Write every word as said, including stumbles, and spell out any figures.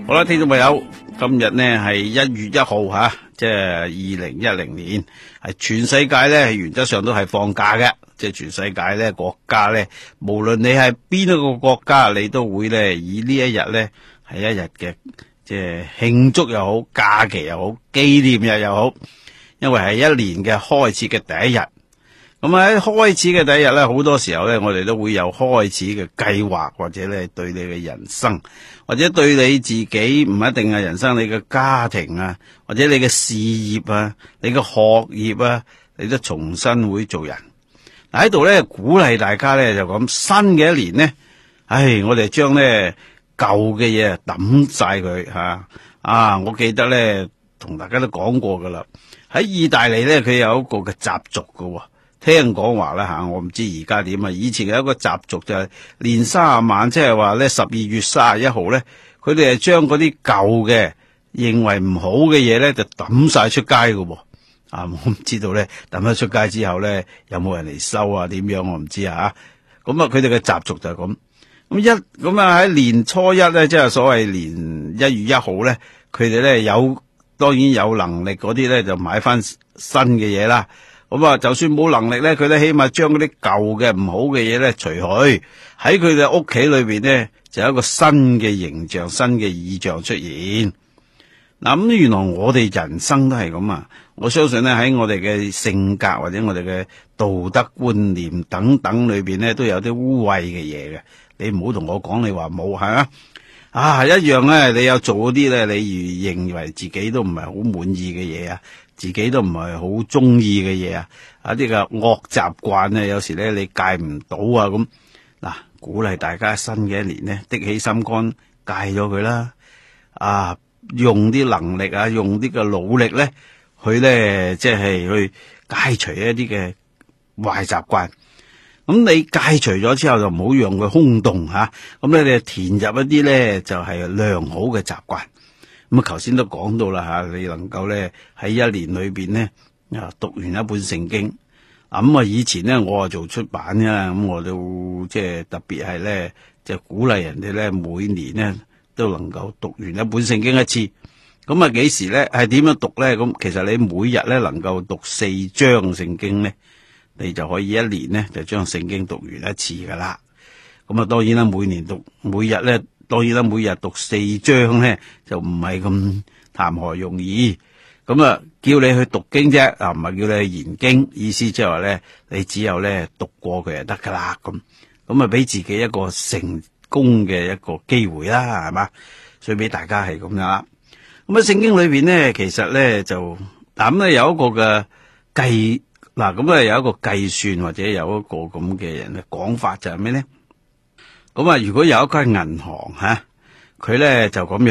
好啦，聽眾朋友，今日呢係一月一號吓，即係二零一零年，係全世界咧原則上都係放假嘅，即係全世界咧國家咧，無論你係邊一個國家，你都會咧以呢一日咧係一日嘅，即係慶祝又好，假期又好，紀念日又好，因為係一年嘅開始嘅第一日。咁喺開始嘅第一日咧，好多時候咧，我哋都會有開始嘅計劃，或者咧對你嘅人生，或者對你自己唔一定係人生，你嘅家庭啊，或者你嘅事業啊，你嘅學業啊，你都重新會做人。嗱喺度咧鼓勵大家咧就咁，新嘅一年咧，唉，我哋將咧舊嘅嘢抌晒佢吓啊！我記得咧同大家都講過噶啦，喺意大利咧佢有一個嘅習俗噶。聽講話咧吓，我唔知而家點啊。以前有一個習俗就係年卅晚，即係話咧十二月卅一號咧，佢哋係將嗰啲舊嘅認為唔好嘅嘢咧，就抌晒出街噶。啊，我唔知道咧抌咗出街之後咧，有冇人嚟收啊？點樣我唔知啊。咁啊，佢哋嘅習俗就係咁。咁一咁啊喺年初一咧，即係所謂年一月一號咧，佢哋咧有當然有能力嗰啲咧就買翻新嘅嘢啦。咁啊，就算冇能力咧，佢都起碼將嗰啲舊嘅唔好嘅嘢咧除去，喺佢哋屋企裏邊咧就有一個新嘅形象、新嘅意象出現。嗱，咁原來我哋人生都係咁啊！我相信咧喺我哋嘅性格或者我哋嘅道德觀念等等裏邊咧，都有啲污穢嘅嘢嘅。你唔好同我講你話冇，係嘛？啊，一樣咧，你有做嗰啲咧，你認為自己都唔係好滿意嘅嘢啊，自己都唔係好中意嘅嘢啊，啊啲嘅惡習慣咧，有時咧你戒唔到啊咁。嗱，鼓勵大家新嘅一年咧，的起心肝戒咗佢啦，啊，用啲能力啊，用啲嘅努力咧，去咧即係去戒除一啲嘅壞習慣。咁你戒除咗之後就唔好讓佢空洞吓，咁咧你填入一啲咧就係良好嘅習慣。咁啊，頭先都講到啦吓，你能夠咧喺一年裏邊咧啊讀完一本聖經。咁啊，以前咧我啊做出版嘅，咁我都即係特別係咧就鼓勵人哋咧每年咧都能夠讀完一本聖經一次。咁啊，幾時咧係點樣讀咧？咁其實你每日咧能夠讀四章聖經咧，你就可以一年咧就將聖經讀完一次噶啦。咁啊，當然啦，每年讀每日咧，當然啦，每日讀四章咧就唔係咁談何容易。咁啊，叫你去讀經啫，啊唔係叫你去研經。意思即係話咧，你只有咧讀過佢就得噶啦。咁咁啊，俾自己一個成功嘅一個機會啦，係嘛？所以俾大家係咁樣啦。咁啊，聖經裏邊咧，其實咧就嗱咁咧有一個嘅計。嗱，咁啊有一個計算或者有一個咁嘅人嘅講法就係咩咧？咁啊，如果有一間銀行吓，佢咧就咁樣。